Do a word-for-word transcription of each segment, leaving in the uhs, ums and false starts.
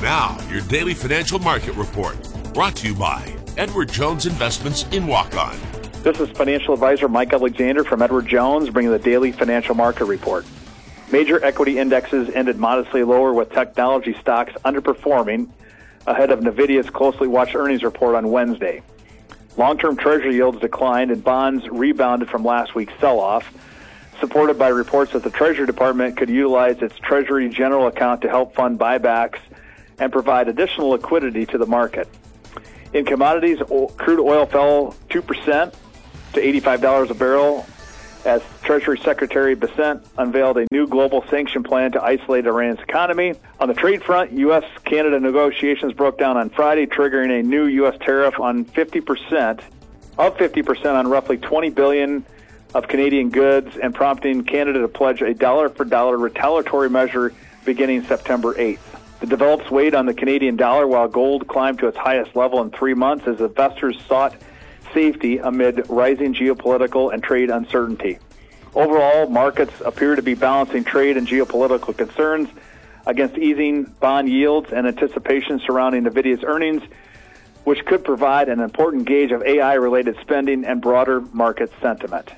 Now, your daily financial market report, brought to you by Edward Jones Investments in Waukon. This is financial advisor Mike Alexander from Edward Jones, bringing the daily financial market report. Major equity indexes ended modestly lower, with technology stocks underperforming ahead of NVIDIA's closely watched earnings report on Wednesday. Long-term Treasury yields declined and bonds rebounded from last week's sell-off, supported by reports that the Treasury Department could utilize its Treasury General Account to help fund buybacks and provide additional liquidity to the market. In commodities, crude oil fell two percent to eighty-five dollars a barrel as Treasury Secretary Bessent unveiled a new global sanction plan to isolate Iran's economy. On the trade front, U S Canada negotiations broke down on Friday, triggering a new U S tariff on fifty percent, of fifty percent on roughly twenty billion dollars of Canadian goods, and prompting Canada to pledge a dollar-for-dollar retaliatory measure beginning September eighth. The develops weighed on the Canadian dollar while gold climbed to its highest level in three months as investors sought safety amid rising geopolitical and trade uncertainty. Overall, markets appear to be balancing trade and geopolitical concerns against easing bond yields and anticipation surrounding NVIDIA's earnings, which could provide an important gauge of A I-related spending and broader market sentiment.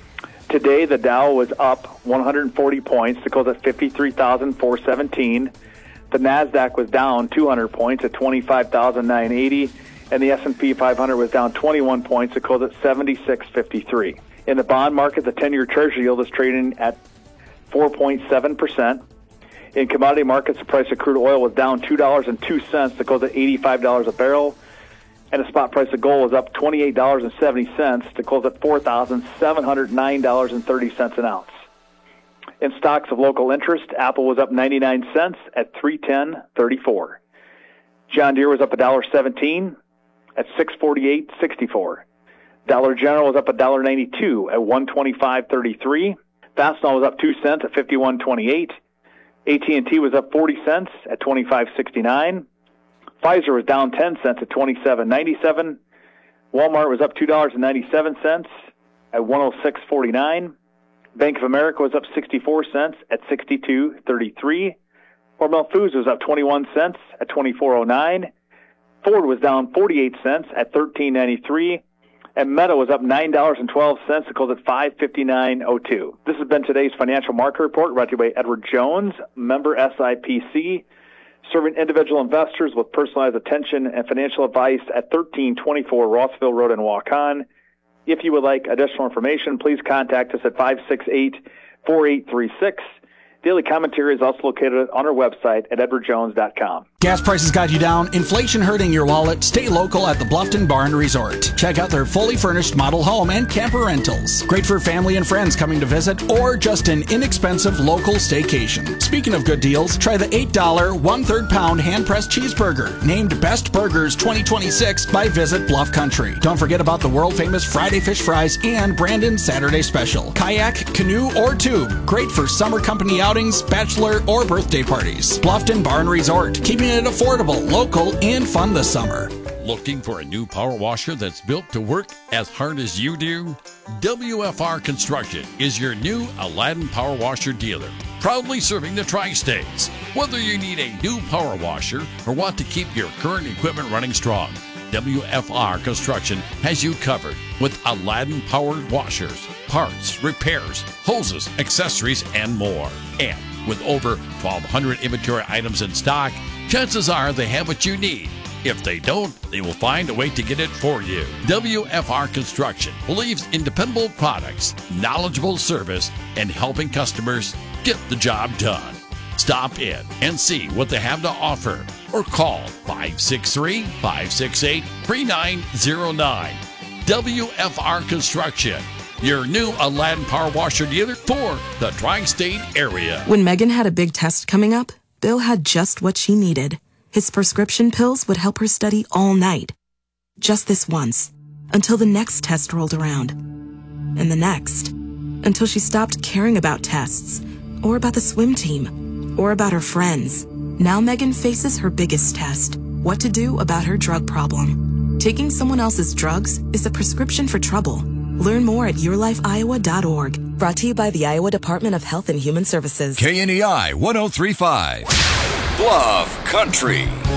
Today, the Dow was up one hundred forty points to close at fifty-three thousand four hundred seventeen. The NASDAQ was down two hundred points at twenty-five thousand nine hundred eighty, and the S and P five hundred was down twenty-one points to close at seventy-six fifty-three. In the bond market, the ten-year Treasury yield is trading at four point seven percent. In commodity markets, the price of crude oil was down two dollars and two cents to close at eighty-five dollars a barrel, and the spot price of gold was up twenty-eight dollars and seventy cents to close at four thousand seven hundred nine dollars and thirty cents an ounce. In stocks of local interest, Apple was up ninety-nine cents at three ten thirty-four. John Deere was up one dollar seventeen at six forty-eight sixty-four. Dollar General was up one dollar ninety-two at one twenty-five thirty-three. Fastenal was up two cents at fifty-one twenty-eight. A T and T was up forty cents at twenty-five sixty-nine. Pfizer was down ten cents at twenty-seven ninety-seven. Walmart was up two dollars and ninety-seven cents at one oh six forty-nine. Bank of America was up sixty-four cents at sixty-two thirty-three. Hormel Foods was up twenty-one cents at twenty-four oh nine. Ford was down forty-eight cents at thirteen ninety-three. And Meta was up nine dollars and twelve cents to close at five fifty-nine oh two. This has been today's financial market report, brought to you by Edward Jones, member S I P C, serving individual investors with personalized attention and financial advice at thirteen twenty-four Rossville Road in Waukon. If you would like additional information, please contact us at five six eight, four eight three six. Daily commentary is also located on our website at edward jones dot com. Gas prices got you down, inflation hurting your wallet. Stay local at the Bluffton Barn Resort. Check out their fully furnished model home and camper rentals. Great for family and friends coming to visit, or just an inexpensive local staycation. Speaking of good deals, try the eight dollar, one-third pound hand-pressed cheeseburger, named Best Burgers twenty twenty-six by Visit Bluff Country. Don't forget about the world-famous Friday fish fries and Brandon's Saturday special. Kayak, canoe, or tube. Great for summer company outings, bachelor, or birthday parties. Bluffton Barn Resort, keeping it affordable, local, and fun this summer. Looking for a new power washer that's built to work as hard as you do? W F R Construction is your new Aladdin Power Washer dealer, proudly serving the Tri-States. Whether you need a new power washer or want to keep your current equipment running strong, W F R Construction has you covered with Aladdin powered washers, parts, repairs, hoses, accessories, and more. And with over twelve hundred inventory items in stock, chances are they have what you need. If they don't, they will find a way to get it for you. W F R Construction believes in dependable products, knowledgeable service, and helping customers get the job done. Stop in and see what they have to offer, or call five six three, five six eight, three nine zero nine. W F R Construction, your new Aladdin Power Washer dealer for the Tri-State area. When Megan had a big test coming up, Bill had just what she needed. His prescription pills would help her study all night. Just this once, until the next test rolled around. And the next, until she stopped caring about tests, or about the swim team, or about her friends. Now Megan faces her biggest test, what to do about her drug problem. Taking someone else's drugs is a prescription for trouble. Learn more at your life iowa dot org. Brought to you by the Iowa Department of Health and Human Services. K N E I one oh three point five. Bluff Country.